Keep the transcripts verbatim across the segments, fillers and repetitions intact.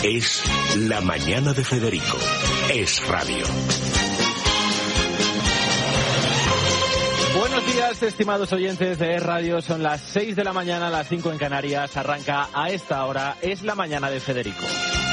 Es la mañana de Federico. Es radio. Buenos días, estimados oyentes de Es Radio. Son las seis de la mañana, las cinco en Canarias. Arranca a esta hora Es la mañana de Federico.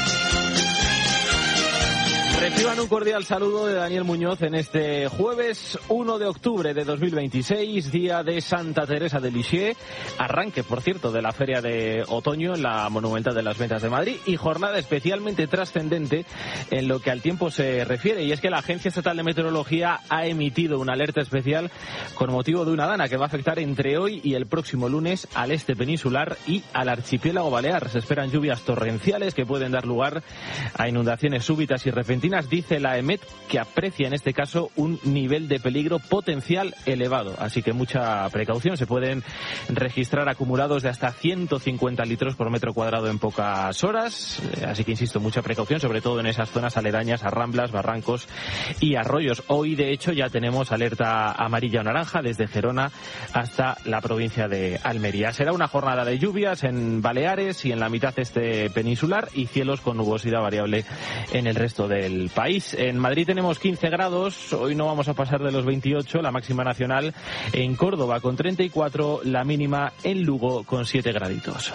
Reciban un cordial saludo de Daniel Muñoz en este jueves uno de octubre de dos mil veintiséis, día de Santa Teresa de Lisieux, arranque, por cierto, de la Feria de Otoño en la Monumental de las Ventas de Madrid y jornada especialmente trascendente en lo que al tiempo se refiere, y es que la Agencia Estatal de Meteorología ha emitido una alerta especial con motivo de una dana que va a afectar entre hoy y el próximo lunes al este peninsular y al archipiélago balear. Se esperan lluvias torrenciales que pueden dar lugar a inundaciones súbitas y repentinas. Dice la EMET que aprecia en este caso un nivel de peligro potencial elevado, así que mucha precaución. Se pueden registrar acumulados de hasta ciento cincuenta litros por metro cuadrado en pocas horas, así que insisto, mucha precaución, sobre todo en esas zonas aledañas a ramblas, barrancos y arroyos. Hoy de hecho ya tenemos alerta amarilla o naranja desde Gerona hasta la provincia de Almería. Será una jornada de lluvias en Baleares y en la mitad este peninsular y cielos con nubosidad variable en el resto del país. En Madrid tenemos quince grados, hoy no vamos a pasar de los veintiocho, la máxima nacional en Córdoba con treinta y cuatro, la mínima en Lugo con siete graditos.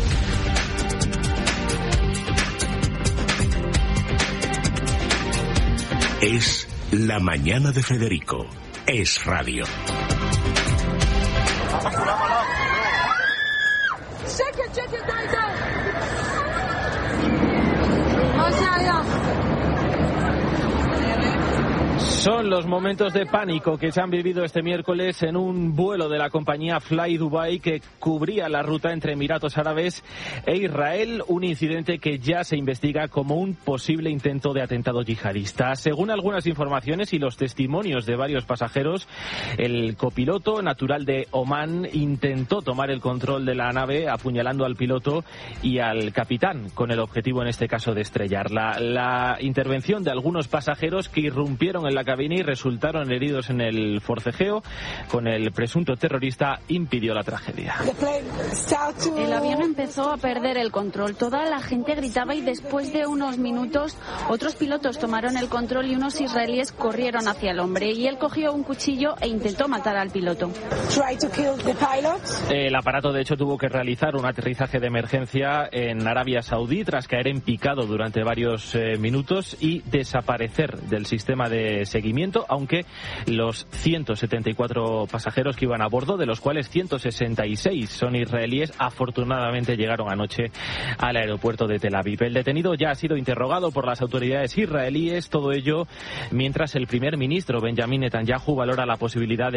Es la mañana de Federico. Es radio. Son los momentos de pánico que se han vivido este miércoles en un vuelo de la compañía Fly Dubai que cubría la ruta entre Emiratos Árabes e Israel, un incidente que ya se investiga como un posible intento de atentado yihadista. Según algunas informaciones y los testimonios de varios pasajeros, el copiloto, natural de Omán, intentó tomar el control de la nave apuñalando al piloto y al capitán, con el objetivo en este caso de estrellarla. La intervención de algunos pasajeros que irrumpieron en la cabina y resultaron heridos en el forcejeo con el presunto terrorista impidió la tragedia. El avión empezó a perder el control. Toda la gente gritaba y después de unos minutos otros pilotos tomaron el control y unos israelíes corrieron hacia el hombre y él cogió un cuchillo e intentó matar al piloto. El aparato de hecho tuvo que realizar un aterrizaje de emergencia en Arabia Saudí tras caer en picado durante varios eh, minutos y desaparecer del sistema de seguimiento, aunque los ciento setenta y cuatro pasajeros que iban a bordo, de los cuales ciento sesenta y seis son israelíes, afortunadamente llegaron anoche al aeropuerto de Tel Aviv. El detenido ya ha sido interrogado por las autoridades israelíes, todo ello mientras el primer ministro Benjamín Netanyahu valora la posibilidad de